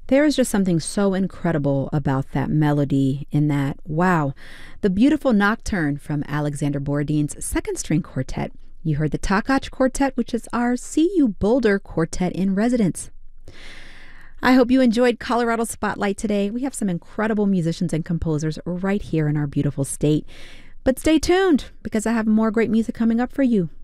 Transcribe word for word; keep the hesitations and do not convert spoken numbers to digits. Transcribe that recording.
There is just something so incredible about that melody in that. Wow. The beautiful Nocturne from Alexander Borodin's second string quartet. You heard the Takach Quartet, which is our C U Boulder quartet in residence. I hope you enjoyed Colorado Spotlight today. We have some incredible musicians and composers right here in our beautiful state. But stay tuned because I have more great music coming up for you.